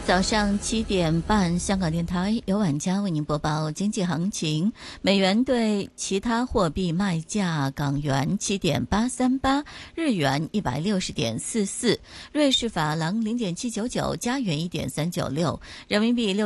早上7点半，香港电台由晚佳为您播报经济行情。美元对其他货币卖价：港元7.838，日元160.44，瑞士法郎0.799，加元1.396，人民币